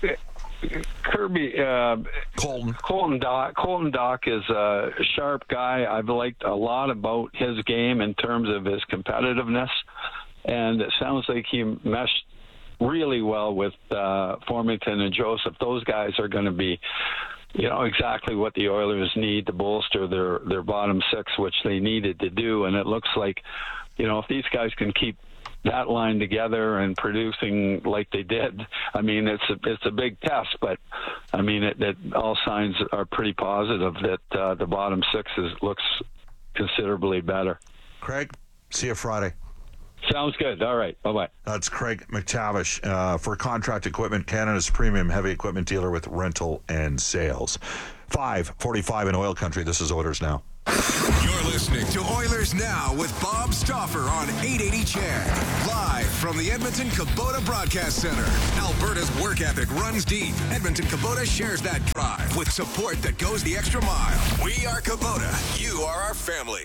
Speaker 17: Kirby uh,
Speaker 4: Colton
Speaker 17: Colton Dock Colton Dock is a sharp guy. I've liked a lot about his game in terms of his competitiveness, and it sounds like he meshed really well with uh, Formington and Joseph. Those guys are going to be, you know, exactly what the Oilers need to bolster their their bottom six, which they needed to do. And it looks like, you know, if these guys can keep that line together and producing like they did, I mean, it's a, it's a big test, but I mean, it, it all signs are pretty positive that uh, the bottom six is, looks considerably better.
Speaker 4: Craig, see you Friday.
Speaker 17: Sounds good. All right. Bye-bye.
Speaker 4: That's Craig McTavish uh, for Contract Equipment, Canada's premium heavy equipment dealer with rental and sales. five forty-five in Oil Country. This is Oilers Now.
Speaker 3: You're listening to Oilers Now with Bob Stauffer on eight eighty C H E D. Live from the Edmonton Kubota Broadcast Center. Alberta's work ethic runs deep. Edmonton Kubota shares that drive with support that goes the extra mile. We are Kubota. You are our family.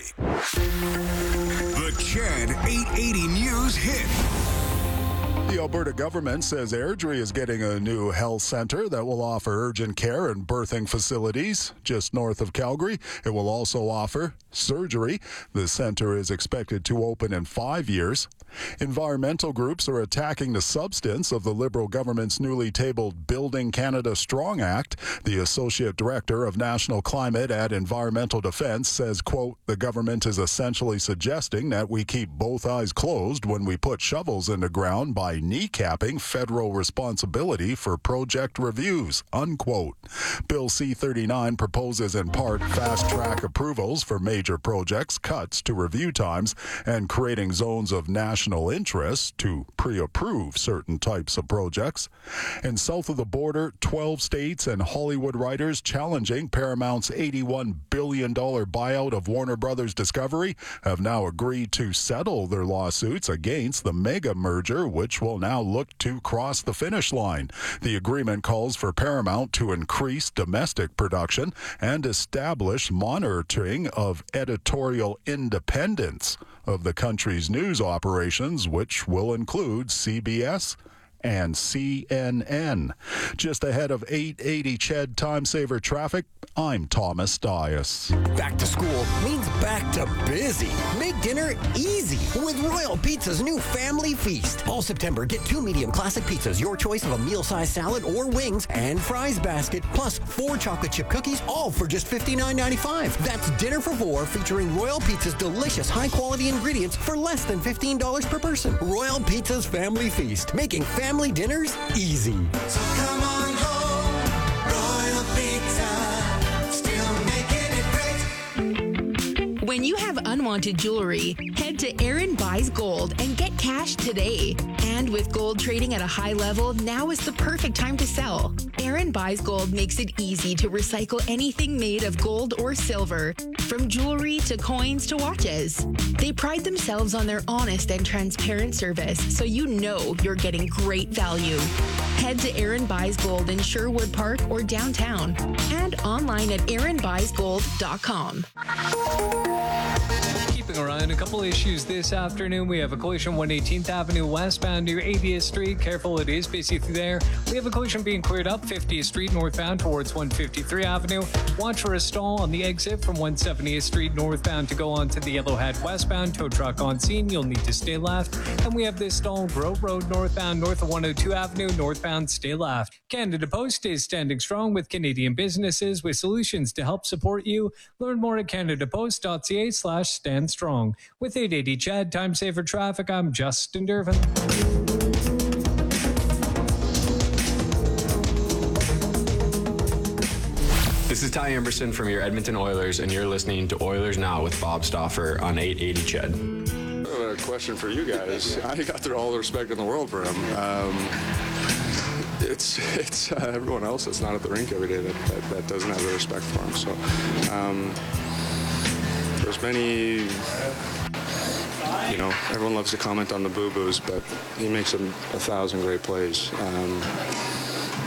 Speaker 3: The C H E D eight eighty News hit.
Speaker 1: The Alberta government says Airdrie is getting a new health centre that will offer urgent care and birthing facilities just north of Calgary. It will also offer surgery. The centre is expected to open in five years. Environmental groups are attacking the substance of the Liberal government's newly tabled Building Canada Strong Act. The Associate Director of National Climate at Environmental Defence says, quote, the government is essentially suggesting that we keep both eyes closed when we put shovels in the ground by kneecapping federal responsibility for project reviews, unquote. Bill C thirty-nine proposes in part fast-track approvals for major projects, cuts to review times, and creating zones of national interest to pre-approve certain types of projects. And south of the border, twelve states and Hollywood writers challenging Paramount's eighty-one billion dollars buyout of Warner Brothers Discovery have now agreed to settle their lawsuits against the mega merger, which will now look to cross the finish line. The agreement calls for Paramount to increase domestic production and establish monitoring of editorial independence of the country's news operations, which will include C B S and C N N. Just ahead of eight eighty C H E D Time Saver Traffic, I'm Thomas Dias.
Speaker 18: Back to school means back to busy. Make dinner easy with Royal Pizza's new Family Feast. All September, get two medium classic pizzas, your choice of a meal-sized salad or wings, and fries basket, plus four chocolate chip cookies, all for just fifty-nine ninety-five. That's dinner for four, featuring Royal Pizza's delicious high-quality ingredients for less than fifteen dollars per person. Royal Pizza's Family Feast, making family dinners easy.
Speaker 19: So come on home, Royal Pizza, still making it great.
Speaker 2: When you have unwanted jewelry, head to Aaron Buys Gold and get cash today. And with gold trading at a high level, now is the perfect time to sell. Aaron Buys Gold makes it easy to recycle anything made of gold or silver, from jewelry to coins to watches. They pride themselves on their honest and transparent service, so you know you're getting great value. Head to Aaron Buys Gold in Sherwood Park or downtown, and online at aaron buys gold dot com.
Speaker 8: Keeping around a couple issues this afternoon. We have a collision one eighteenth Avenue westbound near eightieth Street. Careful, it is busy through there. We have a collision being cleared up fiftieth Street northbound towards one fifty-three Avenue. Watch for a stall on the exit from one seventieth Street northbound to go on to the Yellowhead westbound. Tow truck on scene. You'll need to stay left. And we have this stall Grove Road northbound north of one oh two Avenue northbound. Stay left. Canada Post is standing strong with Canadian businesses with solutions to help support you. Learn more at canadapost.ca slash stand strong. With eight eighty C H E D Time Saver Traffic, I'm Justin Dervin.
Speaker 20: This is Ty Emberson from your Edmonton Oilers, and you're listening to Oilers Now with Bob Stauffer on eight eighty C H E D.
Speaker 9: A question for you guys. I got through all the respect in the world for him. Um, it's it's uh, everyone else that's not at the rink every day that, that, that doesn't have the respect for him. So um, there's many, you know, everyone loves to comment on the boo-boos, but he makes a, a thousand great plays. Um,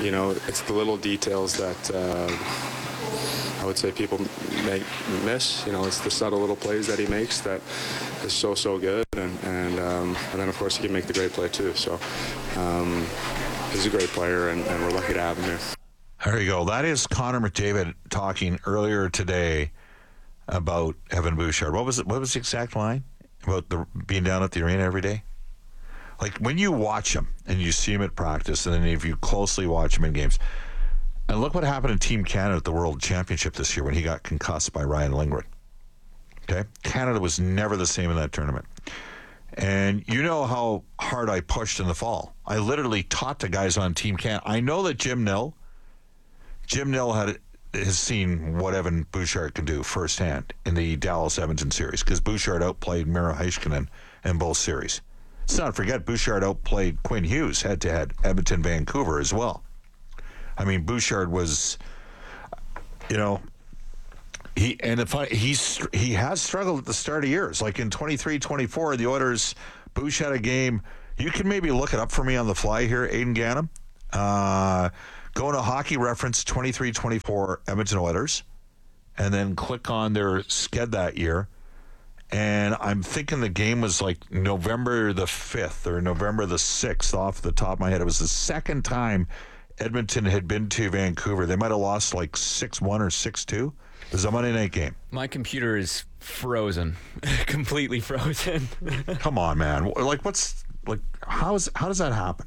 Speaker 9: you know, it's the little details that uh, I would say people make, miss. You know, it's the subtle little plays that he makes that is so, so good. And and, um, and then, of course, he can make the great play, too. So um, he's a great player, and, and we're lucky to have him here.
Speaker 4: There you go. That is Connor McDavid talking earlier today about Evan Bouchard. What was it? What was the exact line about the being down at the arena every day? Like, when you watch him and you see him at practice, and then if you closely watch him in games, and look what happened in Team Canada at the World Championship this year when he got concussed by Ryan Lindgren. Okay? Canada was never the same in that tournament. And you know how hard I pushed in the fall. I literally taught the guys on Team Canada. I know that Jim Nill, Jim Nill had has seen what Evan Bouchard can do firsthand in the Dallas-Edmonton series, because Bouchard outplayed Miro Heiskanen in both series. Let's not forget, Bouchard outplayed Quinn Hughes head-to-head, Edmonton-Vancouver as well. I mean, Bouchard was, you know, he and if I, he's he has struggled at the start of years. Like in twenty-three twenty-four, the Oilers, Bouch had a game. You can maybe look it up for me on the fly here, Aidan Gannam. Uh, go to Hockey Reference twenty-three twenty-four Edmonton Oilers, and then click on their sked that year. And I'm thinking the game was like November the fifth or November the sixth off the top of my head. It was the second time Edmonton had been to Vancouver. They might have lost like six one or six two. It was a Monday night game.
Speaker 10: My computer is frozen. Completely frozen.
Speaker 4: Come on, man. Like, what's, like, how is, how does that happen?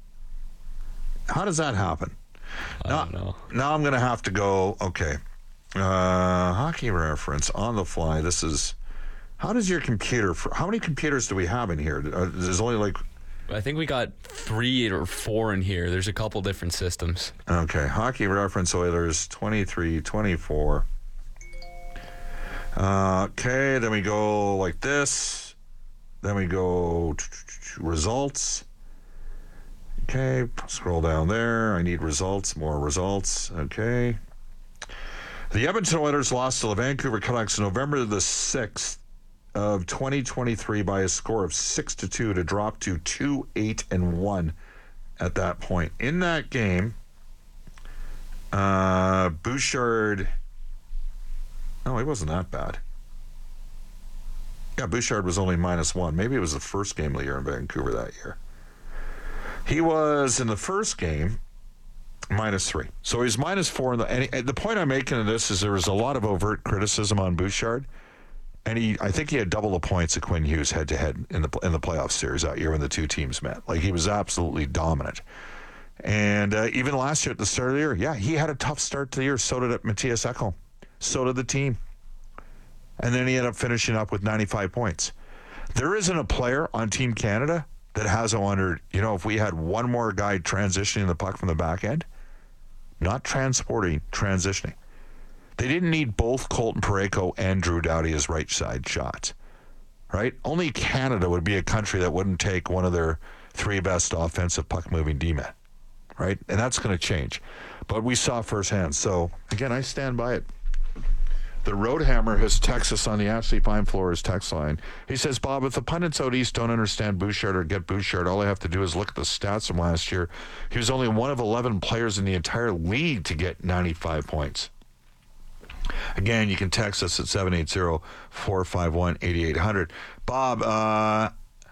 Speaker 4: How does that happen?
Speaker 10: I
Speaker 4: now,
Speaker 10: don't know.
Speaker 4: Now I'm going to have to go, okay. Uh, Hockey Reference on the fly. This is, how does your computer, how many computers do we have in here? Uh, there's only like,
Speaker 10: I think we got three or four in here. There's a couple different systems.
Speaker 4: Okay, Hockey Reference Oilers twenty-three twenty-four. Uh, okay, then we go like this. Then we go results. Okay, scroll down there. I need results, more results. Okay. The Edmonton Oilers lost to the Vancouver Canucks November the sixth of twenty twenty-three by a score of six to two to drop to two eight and one at that point. In that game, uh, Bouchard. No, he wasn't that bad. Yeah, Bouchard was only minus one. Maybe it was the first game of the year in Vancouver that year. He was in the first game minus three. So he's minus four. In the, and, he, and the point I'm making of this is there was a lot of overt criticism on Bouchard. And he, I think he had double the points of Quinn Hughes head to head in the in the playoff series that year when the two teams met. Like, he was absolutely dominant. And uh, even last year at the start of the year, yeah, he had a tough start to the year. So did Matthias Ekholm. So did the team. And then he ended up finishing up with ninety-five points. There isn't a player on Team Canada that hasn't wondered, you know, if we had one more guy transitioning the puck from the back end, not transporting, transitioning. They didn't need both Colton Parayko and Drew Doughty as right side shots, right? Only Canada would be a country that wouldn't take one of their three best offensive puck-moving D-men, right? And that's going to change. But we saw firsthand. So, again, I stand by it. The Roadhammer has texted us on the Ashley Fine Floors text line. He says, Bob, if the pundits out east don't understand Bouchard or get Bouchard, all they have to do is look at the stats from last year. He was only one of eleven players in the entire league to get ninety-five points. Again, you can text us at seven eight zero, four five one, eight eight zero zero. Bob, uh,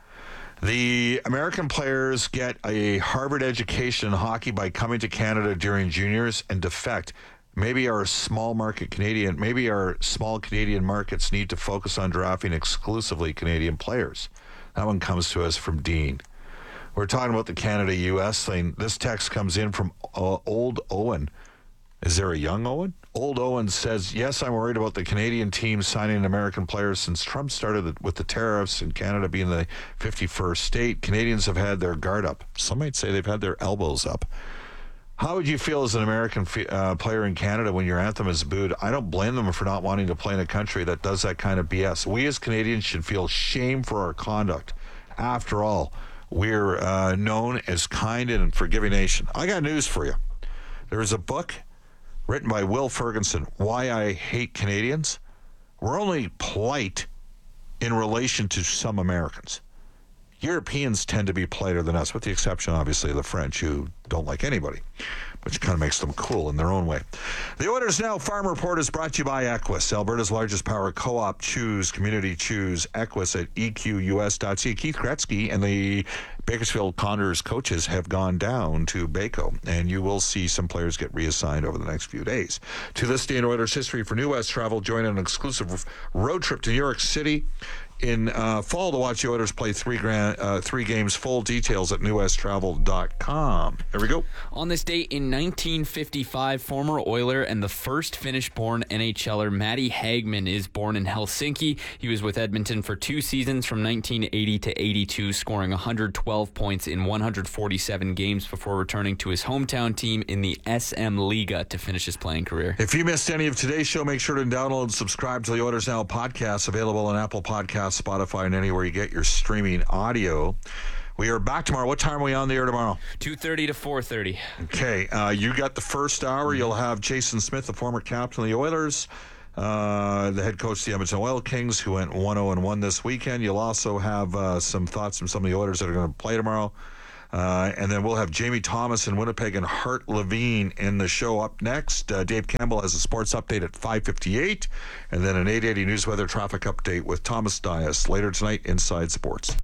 Speaker 4: the American players get a Harvard education in hockey by coming to Canada during juniors and defect. Maybe our small market Canadian, maybe our small Canadian markets need to focus on drafting exclusively Canadian players. That one comes to us from Dean. We're talking about the Canada U S thing. This text comes in from uh, Old Owen. Is there a young Owen? Old Owen says, yes, I'm worried about the Canadian team signing American players since Trump started with the tariffs and Canada being the fifty-first state. Canadians have had their guard up. Some might say they've had their elbows up. How would you feel as an American uh, player in Canada when your anthem is booed? I don't blame them for not wanting to play in a country that does that kind of B S. We as Canadians should feel shame for our conduct. After all, we're uh, known as kind and forgiving nation. I got news for you. There is a book written by Will Ferguson, Why I Hate Canadians. We're only polite in relation to some Americans. Europeans tend to be politer than us, with the exception, obviously, of the French, who don't like anybody, which kind of makes them cool in their own way. The Oilers Now Farm Report is brought to you by Equus, Alberta's largest power co-op. Choose community, choose Equus at E Q U S dot C A. Keith Gretzky and the Bakersfield Condors coaches have gone down to Baco, and you will see some players get reassigned over the next few days. To this day in Oilers history, for New West Travel, join an exclusive road trip to New York City in uh, fall to watch the Oilers play three grand, uh, three games. Full details at new west travel dot com. There we go.
Speaker 10: On this date in nineteen fifty-five, former Oiler and the first Finnish-born NHLer Matty Hagman is born in Helsinki. He was with Edmonton for two seasons from nineteen eighty to eighty-two, scoring one hundred twelve points in one hundred forty-seven games before returning to his hometown team in the S M Liga to finish his playing career.
Speaker 4: If you missed any of today's show, make sure to download and subscribe to the Oilers Now podcast, available on Apple Podcasts, Spotify, and anywhere you get your streaming audio. We are back tomorrow. What time are we on the air tomorrow?
Speaker 10: two thirty to four thirty.
Speaker 4: Okay. Uh, you got the first hour. You'll have Jason Smith, the former captain of the Oilers, uh, the head coach of the Edmonton Oil Kings, who went one oh and one this weekend. You'll also have uh, some thoughts from some of the Oilers that are going to play tomorrow. Uh, and then we'll have Jamie Thomas in Winnipeg and Hart Levine in the show up next. Uh, Dave Campbell has a sports update at five fifty-eight, and then an eight eighty news weather traffic update with Thomas Dias later tonight inside Sports.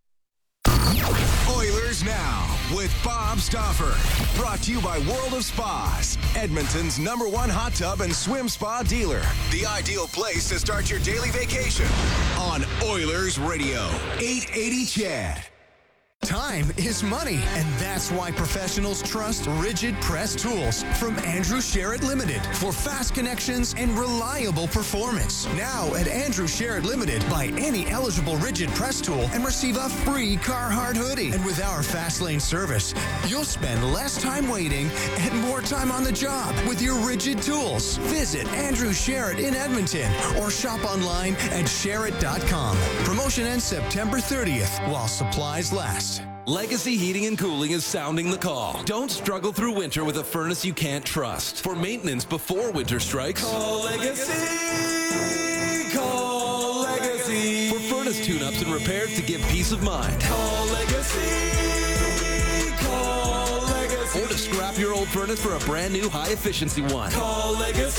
Speaker 3: Oilers Now with Bob Stauffer. Brought to you by World of Spas, Edmonton's number one hot tub and swim spa dealer. The ideal place to start your daily vacation on Oilers Radio, eight eighty C H E D.
Speaker 21: Time is money, and that's why professionals trust Rigid Press Tools from Andrew Sherritt Limited for fast connections and reliable performance. Now at Andrew Sherritt Limited, buy any eligible Rigid Press tool and receive a free Carhartt hoodie. And with our fast lane service, you'll spend less time waiting and more time on the job with your Rigid tools. Visit Andrew Sherritt in Edmonton or shop online at sherritt dot com. Promotion ends September thirtieth while supplies last.
Speaker 22: Legacy Heating and Cooling is sounding the call. Don't struggle through winter with a furnace you can't trust. For maintenance before winter strikes, call Legacy. Call Legacy. For furnace tune-ups and repairs to give peace of mind, call Legacy. Call Legacy. Or to scrap your old furnace for a brand new high-efficiency one, call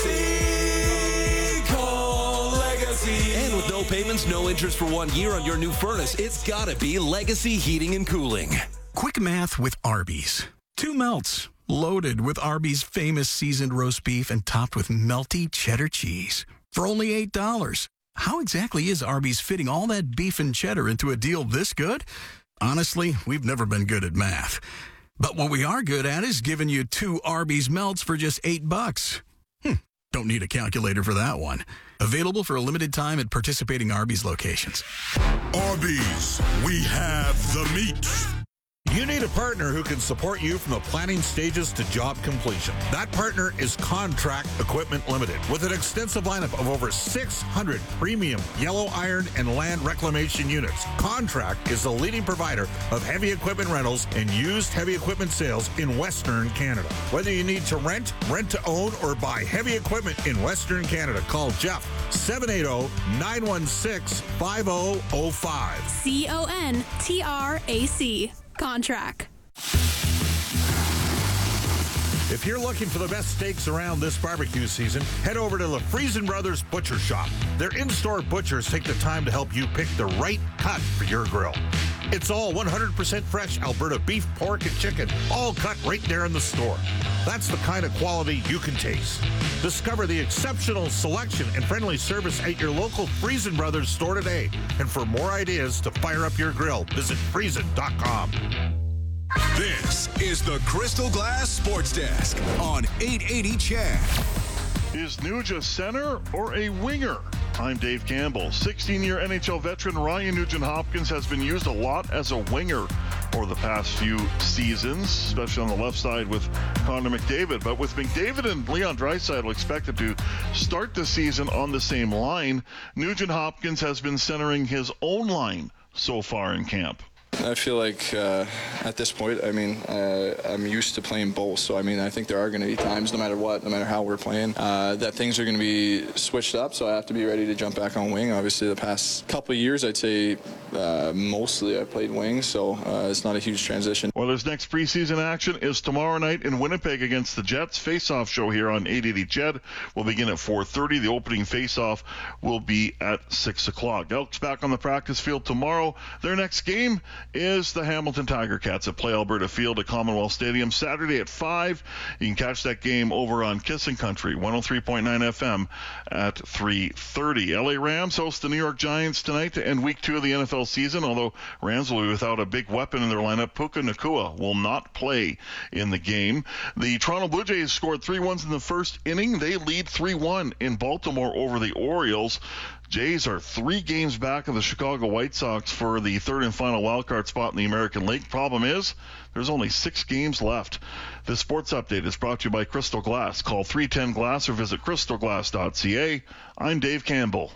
Speaker 22: Legacy. Call Legacy. And with no payments, no interest for one year on your new furnace, it's gotta be Legacy Heating and Cooling.
Speaker 23: Quick math with Arby's. Two melts, loaded with Arby's famous seasoned roast beef and topped with melty cheddar cheese. For only eight dollars. How exactly is Arby's fitting all that beef and cheddar into a deal this good? Honestly, we've never been good at math. But what we are good at is giving you two Arby's melts for just eight bucks. Hmm, don't need a calculator for that one. Available for a limited time at participating Arby's locations.
Speaker 24: Arby's, we have the meat.
Speaker 25: You need a partner who can support you from the planning stages to job completion. That partner is Contract Equipment Limited, with an extensive lineup of over six hundred premium yellow iron and land reclamation units. Contract is the leading provider of heavy equipment rentals and used heavy equipment sales in Western Canada. Whether you need to rent, rent to own, or buy heavy equipment in Western Canada, call Jeff, seven eight zero, nine one six, five zero zero five.
Speaker 26: C O N T R A C. Contract.
Speaker 25: If you're looking for the best steaks around this barbecue season, head over to the Friesen Brothers Butcher Shop. Their in-store butchers take the time to help you pick the right cut for your grill. It's all one hundred percent fresh Alberta beef, pork, and chicken, all cut right there in the store. That's the kind of quality you can taste. Discover the exceptional selection and friendly service at your local Friesen Brothers store today. And for more ideas to fire up your grill, visit friesen dot com.
Speaker 3: This is the Crystal Glass Sports Desk on eight eighty C H E D.
Speaker 13: Is Nuge a center or a winger? I'm Dave Campbell. sixteen-year N H L veteran Ryan Nugent-Hopkins has been used a lot as a winger over the past few seasons, especially on the left side with Connor McDavid. But with McDavid and Leon Draisaitl expected to start the season on the same line, Nugent-Hopkins has been centering his own line so far in camp.
Speaker 9: I feel like uh, at this point, I mean, uh, I'm used to playing both. So, I mean, I think there are going to be times, no matter what, no matter how we're playing, uh, that things are going to be switched up. So I have to be ready to jump back on wing. Obviously, the past couple of years, I'd say uh, mostly I played wing. So uh, it's not a huge transition.
Speaker 13: Oilers' next preseason action is tomorrow night in Winnipeg against the Jets. Face-off show here on eight eighty C H E D will begin at four thirty. The opening face-off will be at six o'clock. Elks back on the practice field tomorrow. Their next game is the Hamilton Tiger Cats at Play Alberta Field at Commonwealth Stadium Saturday at five. You can catch that game over on Kissing Country, one oh three point nine F M at three thirty. L A Rams host the New York Giants tonight to end week two of the N F L season, although Rams will be without a big weapon in their lineup. Puka Nacua will not play in the game. The Toronto Blue Jays scored three runs in the first inning. They lead three one in Baltimore over the Orioles. Jays are three games back of the Chicago White Sox for the third and final wildcard spot in the American League. Problem is, there's only six games left. This sports update is brought to you by Crystal Glass. Call three ten glass or visit crystal glass dot c a. I'm Dave Campbell.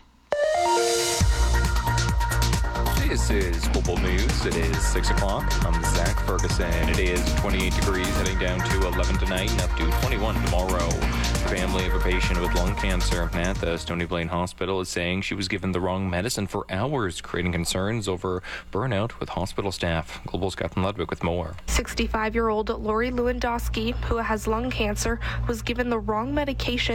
Speaker 5: This is Football News. It is six o'clock. I'm Zach Ferguson. It is twenty-eight degrees, heading down to eleven tonight and up to twenty-one tomorrow. Family of a patient with lung cancer at the Stony Plain Hospital is saying she was given the wrong medicine for hours, creating concerns over burnout with hospital staff. Global's Captain Ludwig with more.
Speaker 6: sixty-five-year-old Lori Lewandowski, who has lung cancer, was given the wrong medication